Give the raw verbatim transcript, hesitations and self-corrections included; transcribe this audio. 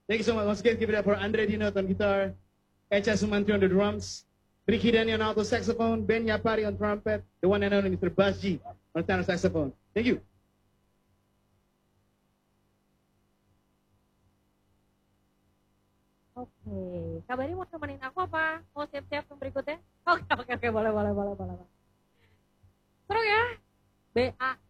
Thank you so much. Once again, give it up for Andre Dinot on guitar, Echa Sumantri on the drums, Ricky Denny on alto saxophone, Ben Yapari on trumpet, the one and only Mister Basji on tenor saxophone. Thank you. Oke, kabarnya mau temenin aku apa? Mau siap-siap yang berikutnya? Oke, oke, oke, boleh, boleh, boleh, boleh. Seru ya? B A